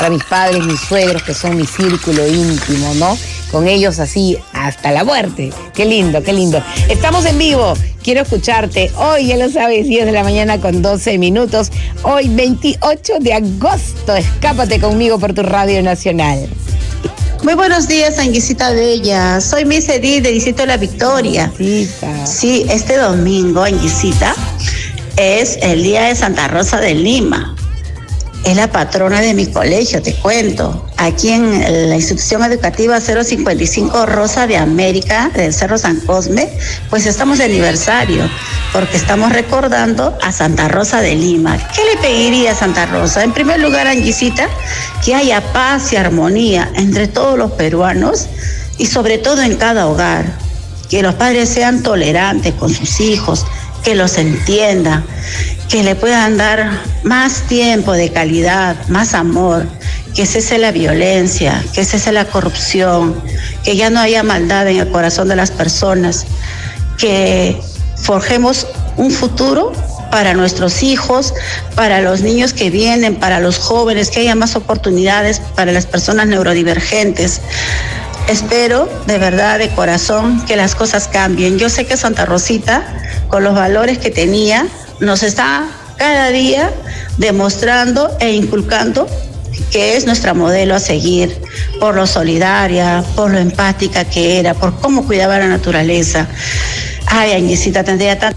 para mis padres, mis suegros, que son mi círculo íntimo, ¿no? Con ellos así hasta la muerte. Qué lindo, qué lindo. Estamos en vivo. Quiero escucharte. Hoy, ya lo sabes, 10 de la mañana con 12 minutos. Hoy, 28 de agosto. Escápate conmigo por tu Radio Nacional. Muy buenos días, Anguisita Bella. Soy Miss Edith de Distrito de la Victoria. Sí, este domingo, Anguisita, es el día de Santa Rosa de Lima. Es la patrona de mi colegio, te cuento. Aquí en la institución educativa 055 Rosa de América, del Cerro San Cosme, pues estamos de aniversario, porque estamos recordando a Santa Rosa de Lima. ¿Qué le pediría a Santa Rosa? En primer lugar, Anguisita, que haya paz y armonía entre todos los peruanos y sobre todo en cada hogar. Que los padres sean tolerantes con sus hijos, que los entiendan, que le puedan dar más tiempo de calidad, más amor, que cese la violencia, que cese la corrupción, que ya no haya maldad en el corazón de las personas, que forjemos un futuro para nuestros hijos, para los niños que vienen, para los jóvenes, que haya más oportunidades para las personas neurodivergentes. Espero, de verdad, de corazón, que las cosas cambien. Yo sé que Santa Rosita, con los valores que tenía, nos está cada día demostrando e inculcando que es nuestra modelo a seguir, por lo solidaria, por lo empática que era, por cómo cuidaba la naturaleza. Ay, Añecita, tendría tanto...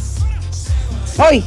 Hoy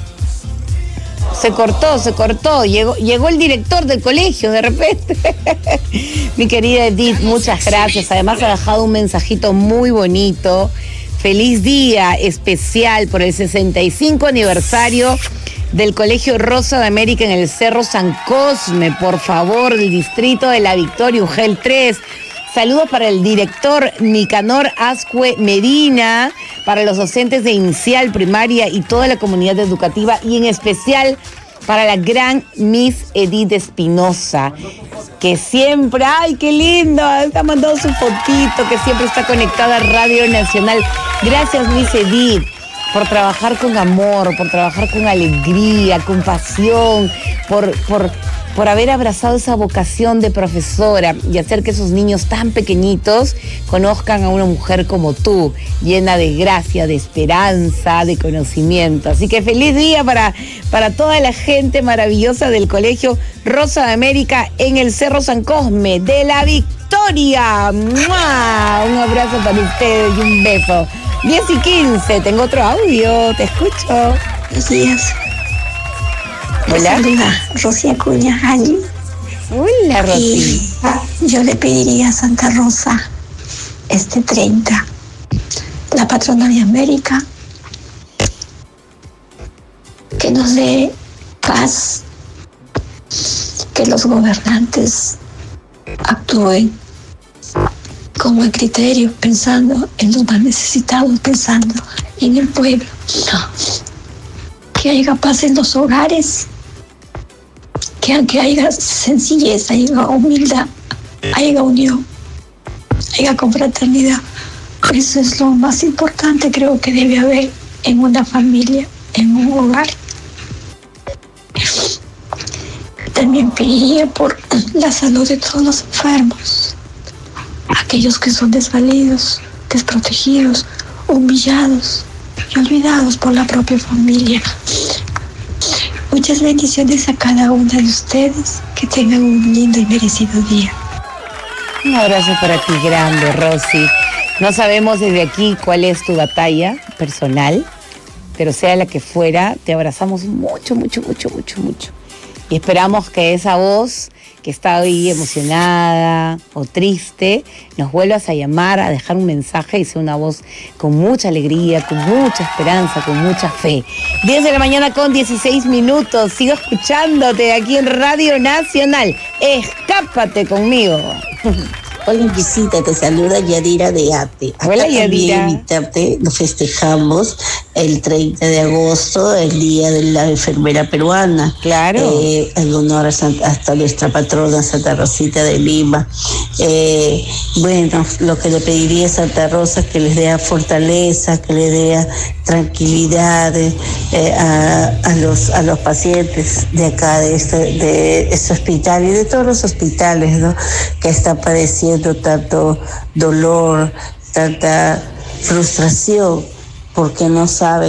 se cortó, llegó el director del colegio de repente. Mi querida Edith, muchas gracias. Además ha dejado un mensajito muy bonito. Feliz día especial por el 65 aniversario del Colegio Rosa de América en el Cerro San Cosme, por favor, del Distrito de la Victoria, UGEL 3. Saludos para el director Nicanor Azcue Medina, para los docentes de inicial, primaria y toda la comunidad educativa, y en especial para la gran Miss Edith Espinosa, que siempre, ¡ay, qué lindo! Está mandando su fotito, que siempre está conectada a Radio Nacional. Gracias, Miss Edith, por trabajar con amor, por trabajar con alegría, con pasión, por haber abrazado esa vocación de profesora y hacer que esos niños tan pequeñitos conozcan a una mujer como tú, llena de gracia, de esperanza, de conocimiento. Así que feliz día para toda la gente maravillosa del Colegio Rosa de América en el Cerro San Cosme de la Victoria. ¡Mua! Un abrazo para ustedes y un beso. 10:15, tengo otro audio, te escucho. Buenos días. Hola. Saluda Rosy Acuña, Angie. Hola, Rosy. Y yo le pediría a Santa Rosa, este 30, la patrona de América, que nos dé paz, que los gobernantes actúen con buen criterio, pensando en los más necesitados, pensando en el pueblo. No. Que haya paz en los hogares, que haya sencillez, haya humildad, haya unión, haya confraternidad. Eso es lo más importante, creo que debe haber en una familia, en un hogar. También pediría por la salud de todos los enfermos, aquellos que son desvalidos, desprotegidos, humillados y olvidados por la propia familia. Muchas bendiciones a cada una de ustedes, que tengan un lindo y merecido día. Un abrazo para ti grande, Rosy. No sabemos desde aquí cuál es tu batalla personal, pero sea la que fuera, te abrazamos mucho, mucho, mucho, mucho, mucho. Y esperamos que esa voz que está hoy emocionada o triste, nos vuelvas a llamar, a dejar un mensaje y sea una voz con mucha alegría, con mucha esperanza, con mucha fe. 10 de la mañana con 16 minutos. Sigo escuchándote aquí en Radio Nacional. Escápate conmigo. Hola, visita, te saluda Yadira de Ate. Hola, Yadira. Invitarte, lo festejamos el 30 de agosto, el Día de la Enfermera Peruana. Claro. En honor hasta nuestra patrona Santa Rosita de Lima. Bueno, lo que le pediría a Santa Rosa, que les dé fortaleza, que le dé tranquilidad a los pacientes de acá, de este hospital y de todos los hospitales, ¿no?, que están padeciendo tanto dolor, tanta frustración, porque no saben